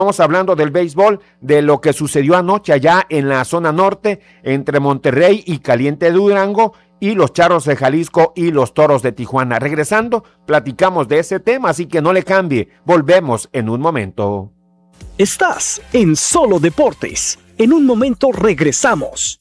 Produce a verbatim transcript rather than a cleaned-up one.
Estamos hablando del béisbol, de lo que sucedió anoche allá en la zona norte, entre Monterrey y Caliente de Durango, y los Charros de Jalisco y los Toros de Tijuana. Regresando, platicamos de ese tema, así que no le cambie. Volvemos en un momento. Estás en Solo Deportes. En un momento regresamos.